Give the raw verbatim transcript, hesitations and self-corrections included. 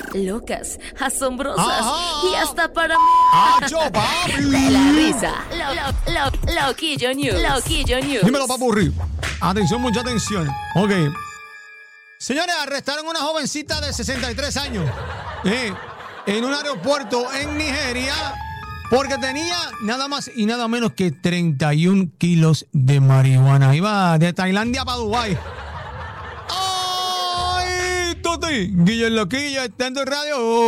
locas, asombrosas Ajá. y hasta para... ¡Acho, papi! De la risa. Lo, lo, lo, Loquillo News. Loquillo News. Dímelo, papurri. Atención, mucha atención. Ok. Señores, arrestaron a una jovencita de sesenta y tres años eh, en un aeropuerto en Nigeria porque tenía nada más y nada menos que treinta y un kilos de marihuana. Iba de Tailandia para Dubái. ¡Ay, Toti! Guillermo Loquillo, está en tu radio.